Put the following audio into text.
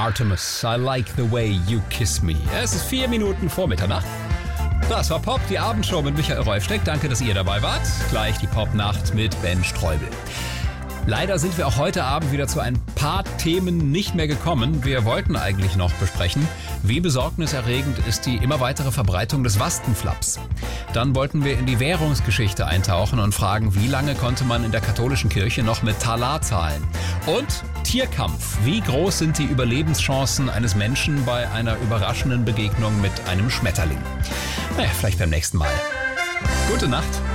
Artemis, I like the way you kiss me. Es ist 4 Minuten vor Mitternacht. Das war Pop, die Abendshow mit Michael Reufsteck. Danke, dass ihr dabei wart. Gleich die Popnacht mit Ben Streubel. Leider sind wir auch heute Abend wieder zu ein paar Themen nicht mehr gekommen. Wir wollten eigentlich noch besprechen, wie besorgniserregend ist die immer weitere Verbreitung des Wastenflaps. Dann wollten wir in die Währungsgeschichte eintauchen und fragen, wie lange konnte man in der katholischen Kirche noch mit Talar zahlen? Und Tierkampf. Wie groß sind die Überlebenschancen eines Menschen bei einer überraschenden Begegnung mit einem Schmetterling? Naja, vielleicht beim nächsten Mal. Gute Nacht.